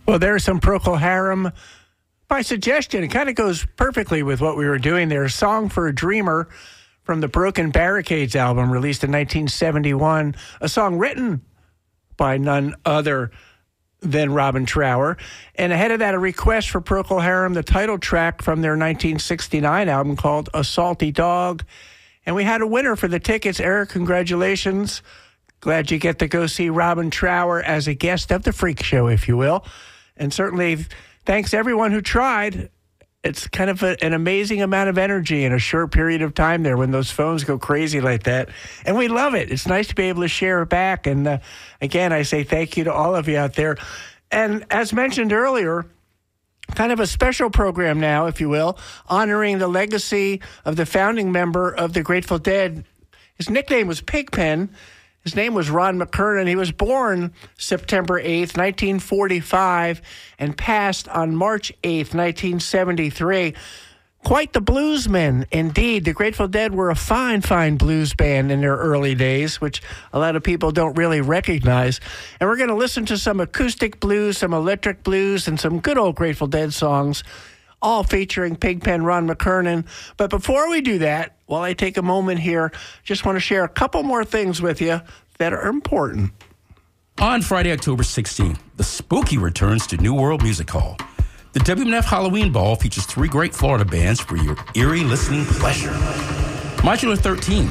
Well, there's some Procol Harum by suggestion. It kind of goes perfectly with what we were doing there. Song for a Dreamer from the Broken Barricades album released in 1971. A song written by none other than Robin Trower. And ahead of that, a request for Procol Harum, the title track from their 1969 album called A Salty Dog. And we had a winner for the tickets. Eric, congratulations. Glad you get to go see Robin Trower as a guest of the Freak Show, if you will. And certainly, thanks everyone who tried. It's kind of an amazing amount of energy in a short period of time there when those phones go crazy like that. And we love it. It's nice to be able to share it back. And again, I say thank you to all of you out there. And as mentioned earlier, kind of a special program now, if you will, honoring the legacy of the founding member of the Grateful Dead. His nickname was Pigpen. His name was Ron McKernan. He was born September 8th, 1945, and passed on March 8th, 1973. Quite the bluesman, indeed. The Grateful Dead were a fine, fine blues band in their early days, which a lot of people don't really recognize. And we're going to listen to some acoustic blues, some electric blues, and some good old Grateful Dead songs, all featuring Pigpen Ron McKernan. But before we do that, while I take a moment here, just want to share a couple more things with you that are important. On Friday, October 16th, the Spooky returns to New World Music Hall. The WMNF Halloween Ball features 3 great Florida bands for your eerie listening pleasure. Modular 13.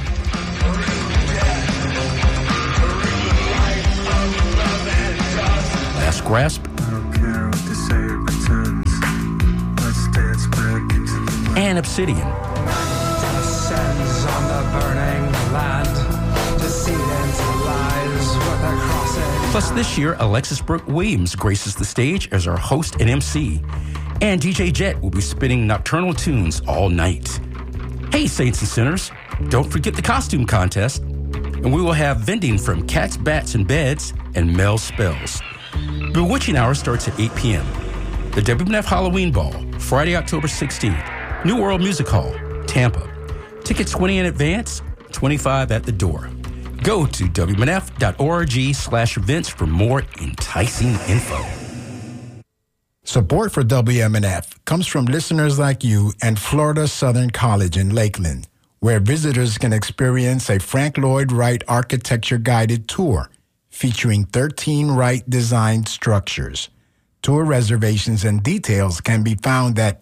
Last Grasp. And Obsidian. Descends on the burning land to see into lies with a crossing. Plus, this year, Alexis Brooke Williams graces the stage as our host and MC. And DJ Jet will be spinning nocturnal tunes all night. Hey, Saints and Sinners, don't forget the costume contest. And we will have vending from Cats, Bats, and Beds and Mel Spells. Bewitching Hour starts at 8 p.m. The WMNF Halloween Ball, Friday, October 16th. New World Music Hall, Tampa. Tickets 20 in advance, 25 at the door. Go to WMNF.org/events for more enticing info. Support for WMNF comes from listeners like you and Florida Southern College in Lakeland, where visitors can experience a Frank Lloyd Wright architecture-guided tour featuring 13 Wright-designed structures. Tour reservations and details can be found at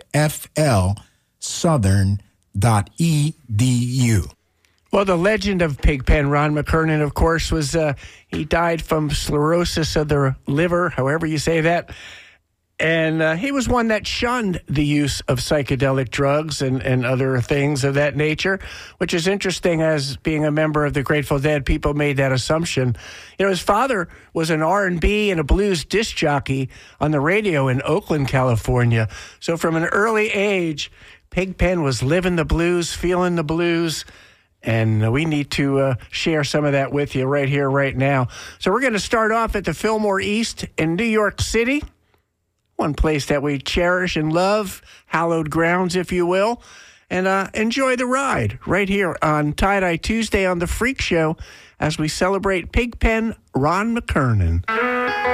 flsouthern.edu. Well, the legend of Pigpen, Ron McKernan, of course, was he died from sclerosis of the liver, however you say that. And he was one that shunned the use of psychedelic drugs and other things of that nature, which is interesting. As being a member of the Grateful Dead, people made that assumption. You know, his father was an R&B and a blues disc jockey on the radio in Oakland, California. So from an early age, Pigpen was living the blues, feeling the blues, and we need to share some of that with you right here, right now. So we're going to start off at the Fillmore East in New York City. One place that we cherish and love, hallowed grounds, if you will, and enjoy the ride right here on Tie-Dye Tuesday on The Freak Show as we celebrate Pigpen Ron McKernan.